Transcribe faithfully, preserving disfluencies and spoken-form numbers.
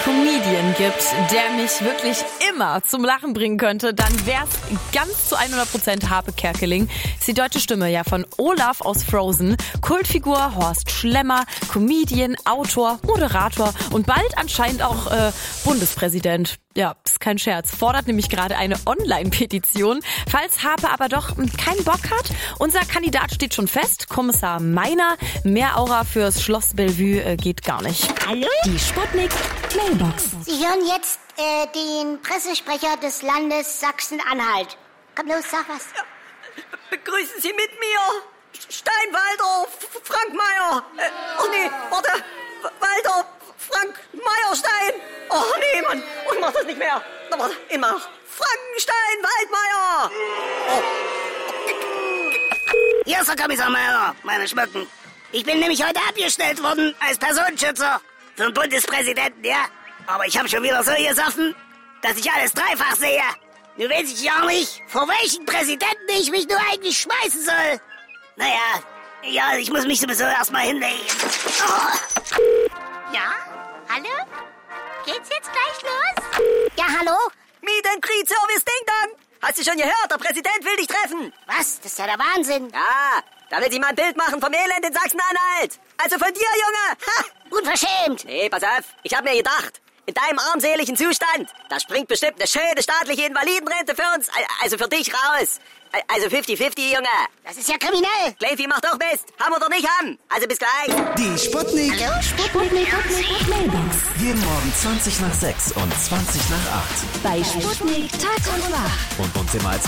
Comedian gibt, der mich wirklich immer zum Lachen bringen könnte, dann wär's ganz zu hundert Prozent Harpe Kerkeling. Ist die deutsche Stimme ja von Olaf aus Frozen, Kultfigur Horst Schlemmer, Comedian, Autor, Moderator und bald anscheinend auch äh, Bundespräsident. Ja, ist kein Scherz. Fordert nämlich gerade eine Online-Petition. Falls Harpe aber doch keinen Bock hat, unser Kandidat steht schon fest. Kommissar Meiner. Mehr Aura fürs Schloss Bellevue äh, geht gar nicht. Hallo? Die Sputnik Mailbox. Sie hören jetzt äh, den Pressesprecher des Landes Sachsen-Anhalt. Komm los, sag was. Ja, begrüßen Sie mit mir Steinwalter F- Frank Meyer. Äh, oh nee, warte. Walter Frank Meyerstein. Oh nee, Mann. Oh, ich mach das nicht mehr. Na, warte, immer noch. Frankenstein Waldmeier. Oh. Hier ist der Kommissar Meyer, meine Schmücken. Ich bin nämlich heute abgestellt worden als Personenschützer für den Bundespräsidenten, ja? Aber ich habe schon wieder so gesoffen, dass ich alles dreifach sehe. Nun weiß ich ja nicht, vor welchen Präsidenten ich mich nur eigentlich schmeißen soll. Naja, ja, ich muss mich sowieso erstmal hinlegen. Oh. Ja? Hallo? Geht's jetzt gleich los? Ja, hallo? Meet and Greet Service Ding Dong. Hast du schon gehört? Der Präsident will dich treffen. Was? Das ist ja der Wahnsinn. Ja, da will sich mal ein Bild machen vom Elend in Sachsen-Anhalt. Also von dir, Junge. Ha! Unverschämt. Nee, pass auf. Ich hab mir gedacht, in deinem armseligen Zustand, da springt bestimmt eine schöne staatliche Invalidenrente für uns, also für dich raus. Also fünfzig fünfzig, Junge. Das ist ja kriminell. Gleifi macht doch Mist. Haben oder nicht haben. Also bis gleich. Die Sputnik. Hallo, Sputnik. Mailbox. Jeden Morgen zwanzig nach sechs und zwanzig nach acht. Bei Sputnik Tag und Wach. Und uns immer als